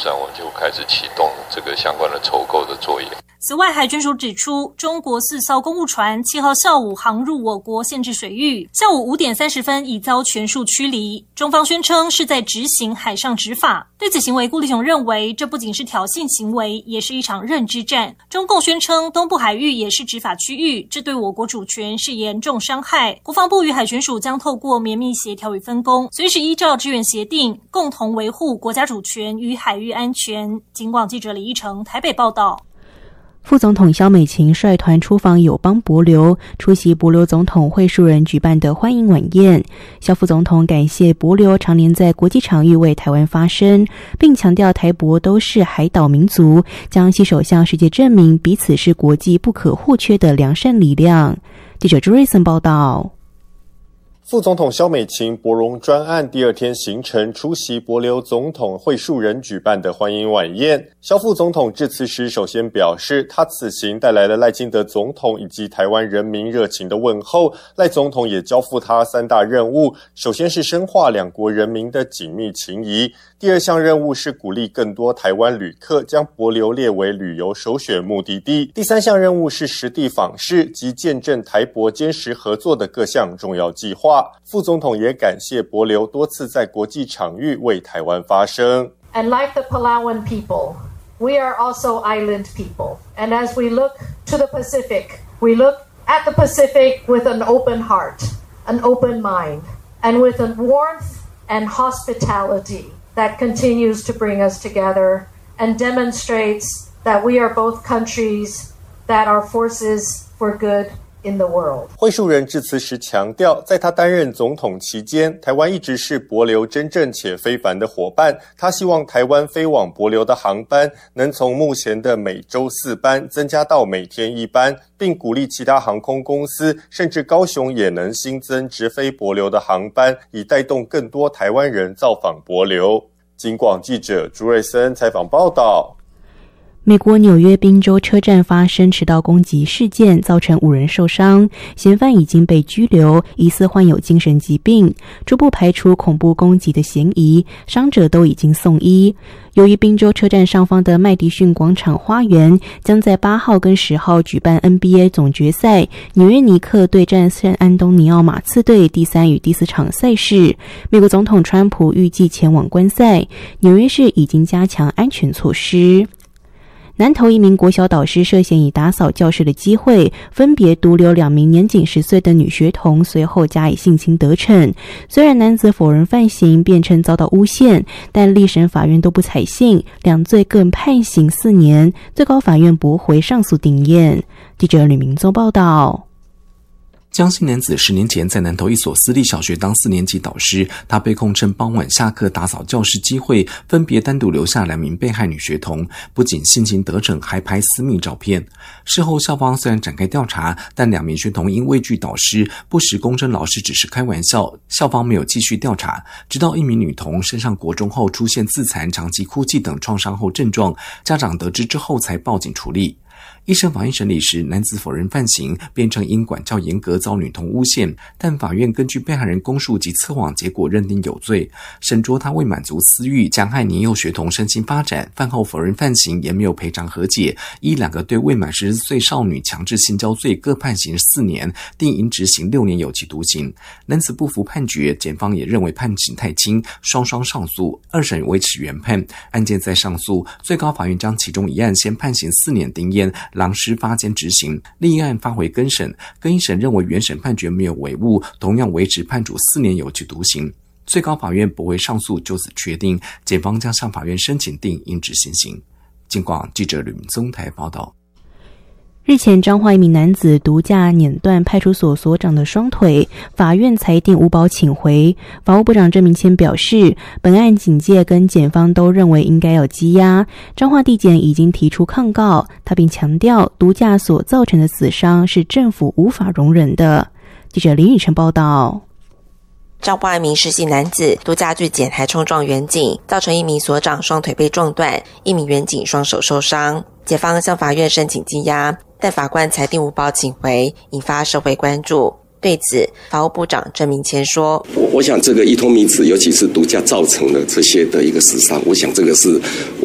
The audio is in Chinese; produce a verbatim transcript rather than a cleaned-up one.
上，我就开始启动这个相关的筹购的作业。 此外，海军署指出，中国四艘公务船七号下午航入我国限制水域，下午五点三十分已遭全数驱离。中方宣称是在执行海上执法。对此行为，顾立雄认为，这不仅是挑衅行为，也是一场认知战。中共宣称东部海域也是执法区域，这对我国主权是严重伤害。国防部与海巡署将透过绵密协调与分工，随时依照支援协定，共同维护国家主权与海域安全。警广记者李一成台北报道。 副总统萧美琴率团出访友邦帛琉，出席帛琉总统会述人举办的欢迎晚宴。萧副总统感谢帛琉常年在国际场域为台湾发声，并强调台帛都是海岛民族，将携手向世界证明彼此是国际不可或缺的良善力量。记者朱瑞森报道。 副总统萧美琴帛荣专案第二天行程，出席帛琉总统会述人举办的欢迎晚宴。萧副总统致辞时，首先表示，他此行带来了赖清德总统以及台湾人民热情的问候。赖总统也交付他三大任务，首先是深化两国人民的紧密情谊，第二项任务是鼓励更多台湾旅客将帛琉列为旅游首选目的地，第三项任务是实地访视及见证台帛坚实合作的各项重要计划。副总统也感谢帛琉多次在国际场域为台湾发声。 And like the Palawan people, we are also island people. And as we look to the Pacific, we look at the Pacific with an open heart, an open mind, and with a warmth and hospitality that continues to bring us together and demonstrates that we are both countries that are forces for good in the world. 会述人致辞时强调，在他担任总统期间，台湾一直是帛琉真正且非凡的伙伴。他希望台湾飞往帛琉的航班能从目前的每周四班增加到每天一班，并鼓励其他航空公司，甚至高雄也能新增直飞帛琉的航班，以带动更多台湾人造访帛琉。警广记者朱瑞森采访报道。 美国纽约宾州车站发生持刀攻击事件，造成五人受伤，嫌犯已经被拘留，疑似患有精神疾病，初步排除恐怖攻击的嫌疑，伤者都已经送医。由于宾州车站上方的麦迪逊广场花园将在八号跟十号举办 N B A 总决赛，纽约尼克对战圣安东尼奥马刺队第三与第四场赛事，美国总统川普预计前往观赛，纽约市已经加强安全措施。南投一名国小导师涉嫌以打扫教室的机会，分别独留两名年仅十岁的女学童，随后加以性侵得逞。虽然男子否认犯行，辩称遭到诬陷，但历审法院都不采信，两罪各判刑四年，最高法院驳回上诉定验。记者吕明宗报道。 江姓男子十年前在南投一所私立小学当四年级导师，他被控趁傍晚下课打扫教室机会，分别单独留下两名被害女学童，不仅性侵得逞，还拍私密照片。事后校方虽然展开调查，但两名学童因畏惧导师，不时供称老师只是开玩笑，校方没有继续调查。直到一名女童升上国中后出现自残、长期哭泣等创伤后症状，家长得知之后才报警处理。一审法院审理时，男子否认犯行，辩称因管教严格遭女童诬陷，但法院根据被害人供述及测谎结果认定有罪。审酌他为满足私欲，加害年幼学童身心发展，饭后否认犯行，也没有赔偿和解，依两个对未满十四岁少女强制性交罪各判刑四年，定应执行六年有期徒刑。男子不服判决，检方也认为判刑太轻，双双上诉，二审维持原判。案件再上诉，最高法院将其中一案先判刑四年定谳，狼师发监执行，另一案发回更审，更一审认为原审判决没有违误，同样维持判处四年有期徒刑。最高法院驳回上诉，就此确定，检方将向法院申请定应执行刑。警广记者吕明宗台报道。 日前，彰化一名男子毒驾碾断派出所所长的双腿，法院裁定无保请回。法务部长郑明谦表示，本案警界跟检方都认为应该要羁押，彰化地检已经提出抗告。他并强调，毒驾所造成的死伤是政府无法容忍的。记者林宇晨报道。 彰化一名实习男子毒驾拒检还冲撞员警，造成一名所长双腿被撞断，一名员警双手受伤。检方向法院申请羁押，但法官裁定无保请回，引发社会关注。对此，法务部长郑明谦说：“ 我我想这个一通迷子，尤其是毒驾造成了这些的一个死伤，我想这个是